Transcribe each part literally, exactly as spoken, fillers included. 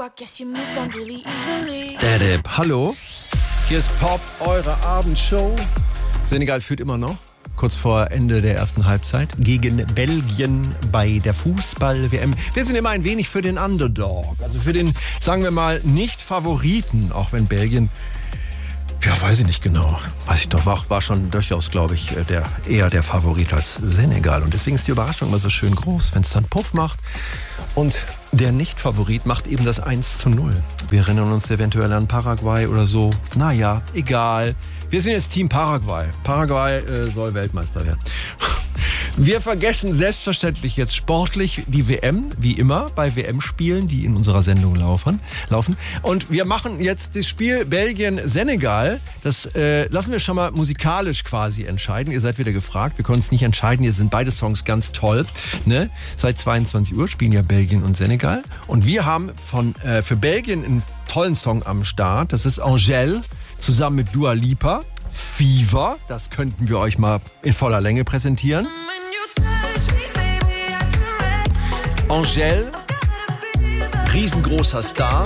Dadip, hallo. Hier ist Pop, eure Abendshow. Senegal führt immer noch, kurz vor Ende der ersten Halbzeit, gegen Belgien bei der Fußball-W M. Wir sind immer ein wenig für den Underdog, also für den, sagen wir mal, Nicht-Favoriten, auch wenn Belgien, ja, weiß ich nicht genau, weiß ich doch, war, war schon durchaus, glaube ich, der, eher der Favorit als Senegal. Und deswegen ist die Überraschung immer so schön groß, wenn es dann Puff macht. Und der Nicht-Favorit macht eben das eins zu null. Wir erinnern uns eventuell an Paraguay oder so. Naja, egal. Wir sind jetzt Team Paraguay. Paraguay äh, soll Weltmeister werden. Wir vergessen selbstverständlich jetzt sportlich die W M, wie immer, bei W M-Spielen, die in unserer Sendung laufen. laufen. Und wir machen jetzt das Spiel Belgien-Senegal. Das äh, lassen wir schon mal musikalisch quasi entscheiden. Ihr seid wieder gefragt. Wir können uns nicht entscheiden. Hier sind beide Songs ganz toll. Ne? Seit zweiundzwanzig Uhr spielen ja Belgien und Senegal. Und wir haben von äh, für Belgien einen tollen Song am Start. Das ist Angèle zusammen mit Dua Lipa. Fever, das könnten wir euch mal in voller Länge präsentieren. Angèle, riesengroßer Star.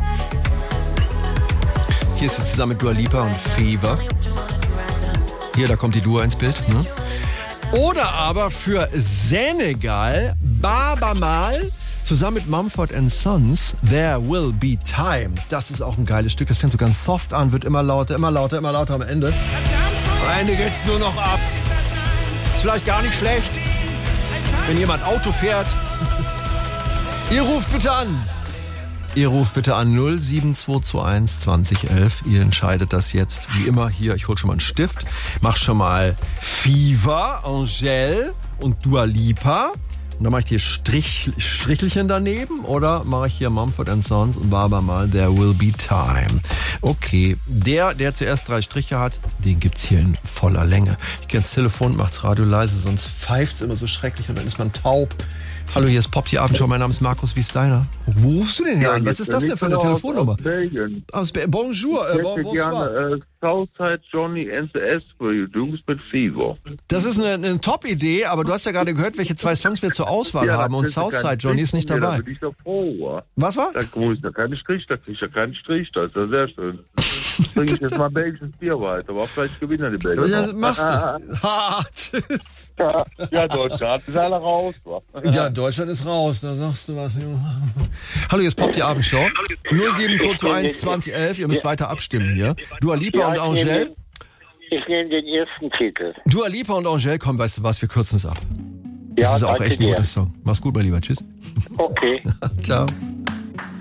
Hier ist sie zusammen mit Dua Lipa und Fever. Hier, da kommt die Dua ins Bild. Ne? Oder aber für Senegal, Baaba Maal, zusammen mit Mumford and Sons, There Will Be Time. Das ist auch ein geiles Stück. Das fängt so ganz soft an, wird immer lauter, immer lauter, immer lauter am Ende. Am Ende geht's nur noch ab. Ist vielleicht gar nicht schlecht, wenn jemand Auto fährt. Ihr ruft bitte an. Ihr ruft bitte an null sieben zwei zwei eins zwanzig elf. Ihr entscheidet das jetzt. Wie immer hier, ich hol schon mal einen Stift. Mach schon mal Fever, Angèle und Dua Lipa. Und dann mache ich hier Strich, Strichelchen daneben oder mache ich hier Mumford and Sons und Baaba Maal, There Will Be Time. Okay, der, der zuerst drei Striche hat, den gibt's hier in voller Länge. Ich gehe ins Telefon, macht's Radio leise, sonst pfeift's immer so schrecklich und dann ist man taub. Hallo, hier ist Pop, die Abendshow. Mein Name ist Markus. Wie ist deiner? Wo rufst du denn her? Ja, was ist das denn für eine Telefonnummer? Aus Belgien. Aus Be- Bonjour. Ich hätte äh, gerne äh, Southside Johnny and the S for you Dukes mit Fever. Das ist eine, eine Top-Idee, aber du hast ja gerade gehört, welche zwei Songs wir zur Auswahl ja, haben und Southside Johnny ist nicht dabei. Ja, da bin ich doch froh. Was war? Da muss ich ja keinen Strich, da krieg ich ja keinen Strich. Das ist ja sehr schön. Bringe ich jetzt mal belgisches Bier weiter, aber vielleicht gewinnen die Belgier. Ja, machst du. Ha, tschüss. Ja, Deutschland ist alle raus. Ja, Deutschland ist raus, da sagst du was. Hallo, hier ist Pop, die Abendshow. null sieben zwei zwei eins zwanzig elf, ihr müsst weiter abstimmen hier. Dua Lipa ja, und Angèle. Ich nehme den ersten Titel. Dua Lipa und Angèle, komm, weißt du was, wir kürzen es ab. Ja, das ist auch echt ein dir. guter Song. Mach's gut, mein Lieber, tschüss. Okay. Ciao.